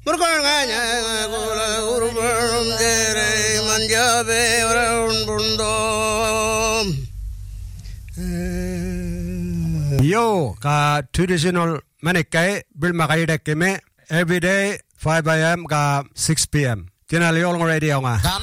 Murkanya Urbum Dere Manjabe Bundom. Yo, ka traditional manikai bilmakai dekeme every day 5 a.m. ka 6 p.m. Tinali olong radio nga.